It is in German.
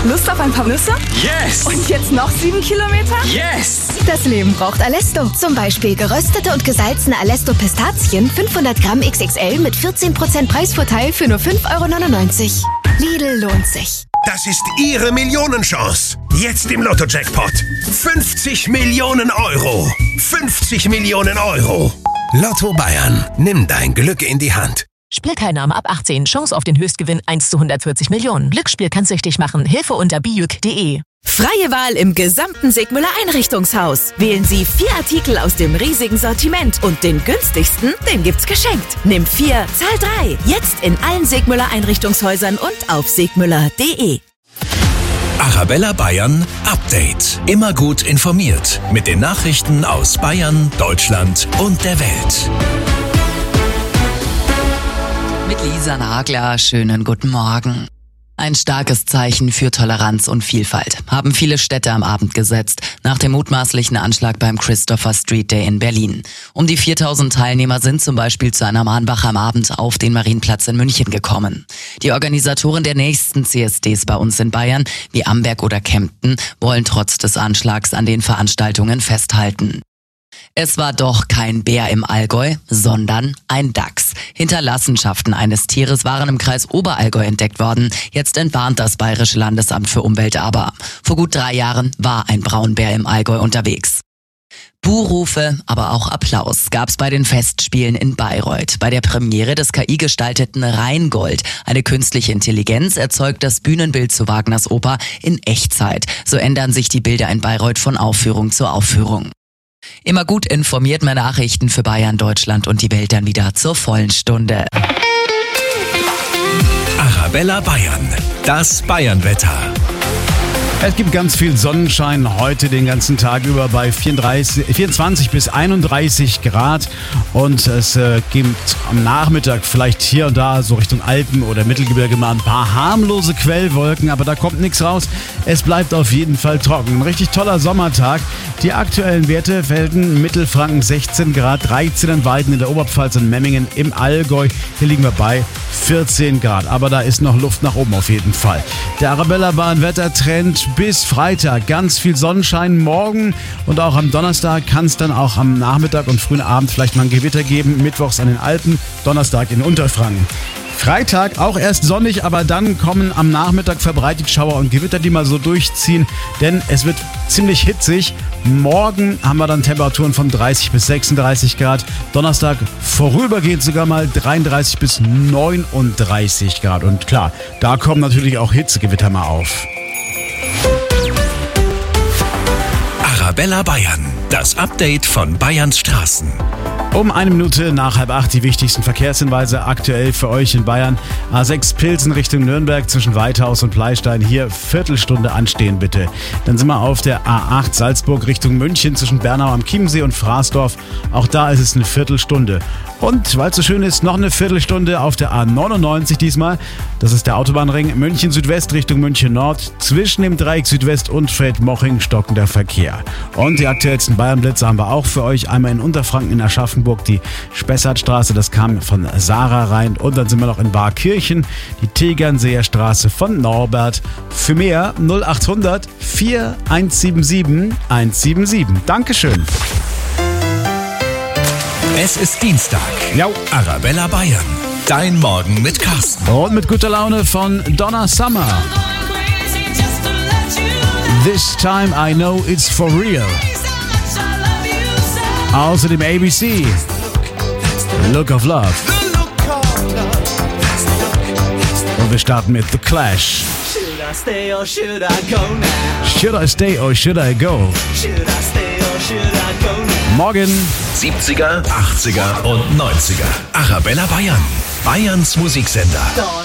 Lust auf ein paar Nüsse? Yes! Und jetzt noch 7 Kilometer? Yes! Das Leben braucht Alesto. Zum Beispiel geröstete und gesalzene Alesto Pistazien 500 Gramm XXL mit 14% Preisvorteil für nur 5,99 €. Lidl lohnt sich. Das ist Ihre Millionenchance. Jetzt im Lotto-Jackpot. 50 Millionen Euro. 50 Millionen Euro. Lotto Bayern. Nimm dein Glück in die Hand. Spielteilnahme ab 18. Chance auf den Höchstgewinn 1 zu 140 Millionen. Glücksspiel kann süchtig machen. Hilfe unter bijuk.de. Freie Wahl im gesamten Segmüller Einrichtungshaus. Wählen Sie 4 Artikel aus dem riesigen Sortiment und den günstigsten, den gibt's geschenkt. Nimm 4, zahl 3. Jetzt in allen Segmüller Einrichtungshäusern und auf segmüller.de. Arabella Bayern Update. Immer gut informiert mit den Nachrichten aus Bayern, Deutschland und der Welt. Mit Lisa Nagler, schönen guten Morgen. Ein starkes Zeichen für Toleranz und Vielfalt haben viele Städte am Abend gesetzt, nach dem mutmaßlichen Anschlag beim Christopher Street Day in Berlin. Um die 4000 Teilnehmer sind zum Beispiel zu einer Mahnwache am Abend auf den Marienplatz in München gekommen. Die Organisatoren der nächsten CSDs bei uns in Bayern, wie Amberg oder Kempten, wollen trotz des Anschlags an den Veranstaltungen festhalten. Es war doch kein Bär im Allgäu, sondern ein Dachs. Hinterlassenschaften eines Tieres waren im Kreis Oberallgäu entdeckt worden. Jetzt entwarnt das Bayerische Landesamt für Umwelt aber. Vor gut 3 Jahren war ein Braunbär im Allgäu unterwegs. Buhrufe, aber auch Applaus gab's bei den Festspielen in Bayreuth. Bei der Premiere des KI-gestalteten Rheingold. Eine künstliche Intelligenz erzeugt das Bühnenbild zu Wagners Oper in Echtzeit. So ändern sich die Bilder in Bayreuth von Aufführung zu Aufführung. Immer gut informiert, mehr Nachrichten für Bayern, Deutschland und die Welt dann wieder zur vollen Stunde. Arabella Bayern, das Bayernwetter. Es gibt ganz viel Sonnenschein heute den ganzen Tag über bei 24 bis 31 Grad und es gibt am Nachmittag vielleicht hier und da so Richtung Alpen oder Mittelgebirge mal ein paar harmlose Quellwolken, aber da kommt nichts raus. Es bleibt auf jeden Fall trocken. Ein richtig toller Sommertag. Die aktuellen Werte: Velden, Mittelfranken 16 Grad, 13 in Weiden in der Oberpfalz und Memmingen im Allgäu. Hier liegen wir bei 14 Grad, aber da ist noch Luft nach oben auf jeden Fall. Der Arabella Bayern-Wettertrend bis Freitag. Ganz viel Sonnenschein morgen und auch am Donnerstag kann es dann auch am Nachmittag und frühen Abend vielleicht mal ein Gewitter geben. Mittwochs an den Alpen, Donnerstag in Unterfranken. Freitag auch erst sonnig, aber dann kommen am Nachmittag verbreitet Schauer und Gewitter, die mal so durchziehen, denn es wird ziemlich hitzig. Morgen haben wir dann Temperaturen von 30 bis 36 Grad. Donnerstag vorübergehend sogar mal 33 bis 39 Grad. Und klar, da kommen natürlich auch Hitzegewitter mal auf. Arabella Bayern, das Update von Bayerns Straßen. Um 1 Minute nach 7:30 die wichtigsten Verkehrshinweise aktuell für euch in Bayern. A6 Pilsen Richtung Nürnberg zwischen Weithaus und Pleistein. Hier Viertelstunde anstehen bitte. Dann sind wir auf der A8 Salzburg Richtung München zwischen Bernau am Chiemsee und Fraßdorf. Auch da ist es eine Viertelstunde. Und weil es so schön ist, noch eine Viertelstunde auf der A99 diesmal. Das ist der Autobahnring München Südwest Richtung München Nord. Zwischen dem Dreieck Südwest und Feldmoching stockender Verkehr. Und die aktuellsten Bayernblitze haben wir auch für euch. Einmal in Unterfranken in Aschaffenburg die Spessartstraße, das kam von Sarah rein. Und dann sind wir noch in Barkirchen, die Tegernseer Straße von Norbert. Für mehr 0800 4177 177. Dankeschön. Es ist Dienstag. Ja. Arabella Bayern. Dein Morgen mit Carsten. Und mit guter Laune von Donna Summer. This time I know it's for real. Außerdem ABC. Look of Love. Und wir starten mit The Clash. Should I stay or should I go now? Should I stay or should I go? Should I stay or should I go now? Morgen 70er, 80er und 90er. Arabella Bayern. Bayerns Musiksender.